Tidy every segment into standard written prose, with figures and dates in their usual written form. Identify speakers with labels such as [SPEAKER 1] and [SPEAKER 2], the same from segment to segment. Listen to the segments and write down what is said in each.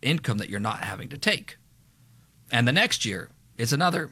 [SPEAKER 1] income that you're not having to take. And the next year, it's another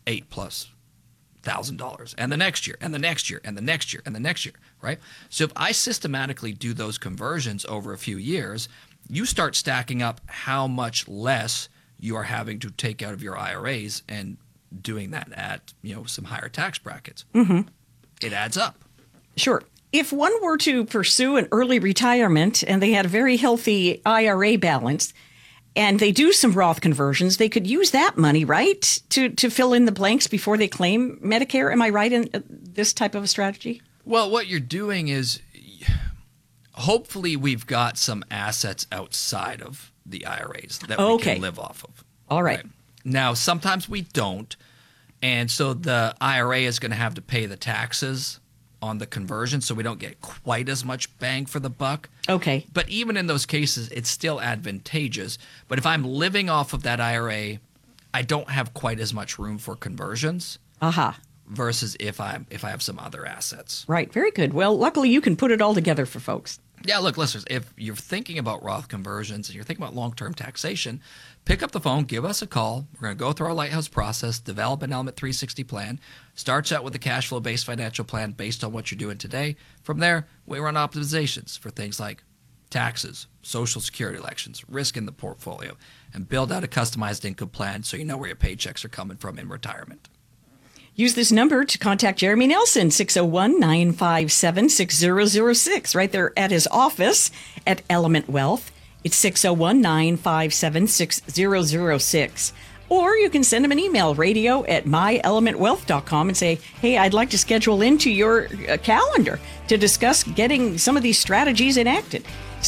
[SPEAKER 1] $8,000+, and the next year, and the next year, and the next year, and the next year, right? So if I systematically do those conversions over a few years, you start stacking up how much less you are having to take out of your IRAs and doing that at, some higher tax brackets. Mm-hmm. It adds up.
[SPEAKER 2] Sure. If one were to pursue an early retirement and they had a very healthy IRA balance and they do some Roth conversions, they could use that money, right, to fill in the blanks before they claim Medicare. Am I right in this type of a strategy?
[SPEAKER 1] Well, what you're doing is hopefully we've got some assets outside of the IRAs that we can live off of.
[SPEAKER 2] All right.
[SPEAKER 1] Now, sometimes we don't, and so the IRA is going to have to pay the taxes on the conversion, so we don't get quite as much bang for the buck.
[SPEAKER 2] Okay.
[SPEAKER 1] But even in those cases, it's still advantageous. But if I'm living off of that IRA, I don't have quite as much room for conversions.
[SPEAKER 2] Aha.
[SPEAKER 1] Versus if I have some other assets.
[SPEAKER 2] Right. Very good. Well, luckily you can put it all together for folks.
[SPEAKER 1] Yeah, look, listeners, if you're thinking about Roth conversions and you're thinking about long-term taxation, pick up the phone, give us a call. We're going to go through our Lighthouse process, develop an Element 360 plan. Starts out with a cash flow-based financial plan based on what you're doing today. From there, we run optimizations for things like taxes, Social Security elections, risk in the portfolio, and build out a customized income plan so you know where your paychecks are coming from in retirement.
[SPEAKER 2] Use this number to contact Jeremy Nelson, 601-957-6006, right there at his office at Element Wealth. It's 601-957-6006. Or you can send him an email, radio@myelementwealth.com, and say, hey, I'd like to schedule into your calendar to discuss getting some of these strategies enacted.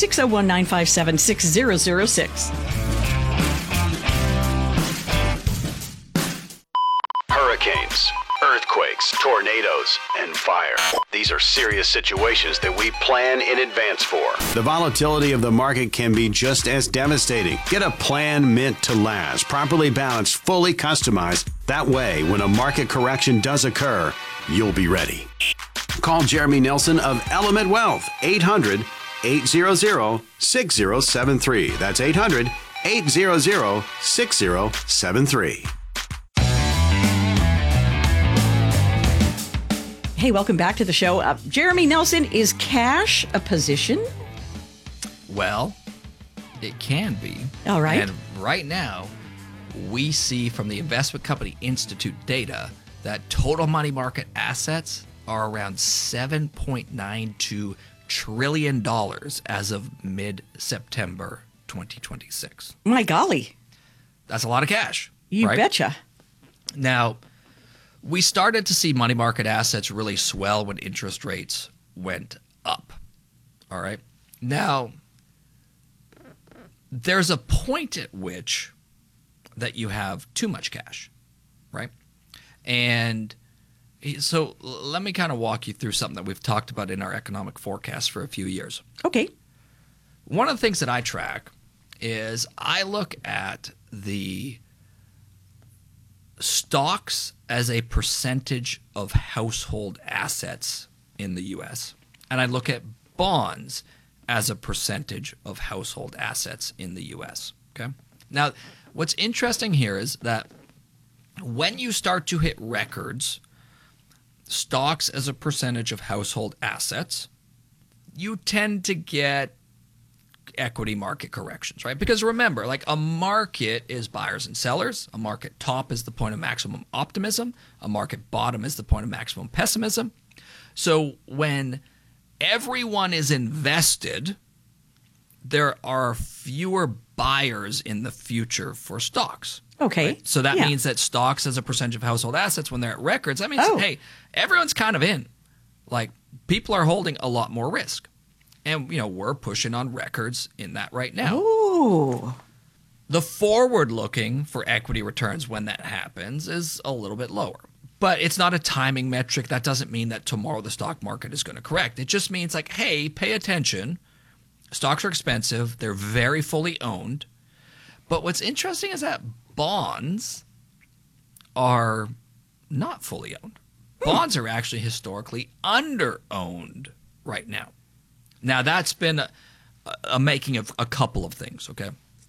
[SPEAKER 2] 601-957-6006.
[SPEAKER 3] Hurricanes, earthquakes, tornadoes, and fire. These are serious situations that we plan in advance for. The volatility of the market can be just as devastating. Get a plan meant to last, properly balanced, fully customized. That way, when a market correction does occur, you'll be ready. Call Jeremy Nelson of Element Wealth, 800-800-6073. That's 800-800-6073.
[SPEAKER 2] Hey, welcome back to the show. Jeremy Nelson, is cash a position?
[SPEAKER 1] Well, it can be.
[SPEAKER 2] All right.
[SPEAKER 1] And right now, we see from the Investment Company Institute data that total money market assets are around $7.92 trillion as of mid-September 2026.
[SPEAKER 2] My golly.
[SPEAKER 1] That's a lot of cash.
[SPEAKER 2] You
[SPEAKER 1] right?
[SPEAKER 2] betcha.
[SPEAKER 1] Now, we started to see money market assets really swell when interest rates went up. All right. Now, there's a point at which that you have too much cash, right? And so let me kind of walk you through something that we've talked about in our economic forecast for a few years.
[SPEAKER 2] Okay.
[SPEAKER 1] One of the things that I track is I look at the stocks as a percentage of household assets in the U.S., and I look at bonds as a percentage of household assets in the U.S., okay? Now, what's interesting here is that when you start to hit records, stocks as a percentage of household assets, you tend to get equity market corrections, right? Because remember, like a market is buyers and sellers. A market top is the point of maximum optimism. A market bottom is the point of maximum pessimism. So when everyone is invested, there are fewer buyers in the future for stocks.
[SPEAKER 2] Okay.
[SPEAKER 1] Right? So that means that stocks as a percentage of household assets, when they're at records, that means, hey, everyone's kind of in. Like, people are holding a lot more risk. And, we're pushing on records in that right now.
[SPEAKER 2] Ooh.
[SPEAKER 1] The forward-looking for equity returns when that happens is a little bit lower. But it's not a timing metric. That doesn't mean that tomorrow the stock market is going to correct. It just means like, hey, pay attention. Stocks are expensive. They're very fully owned. But what's interesting is that bonds are not fully owned. Bonds are actually historically under-owned right now. Now, that's been a making of a couple of things, okay?